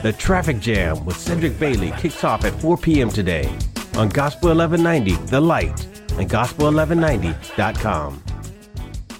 The Traffic Jam with Cedric Bailey kicks off at 4 p.m. today on Gospel 1190, The Light, and gospel1190.com.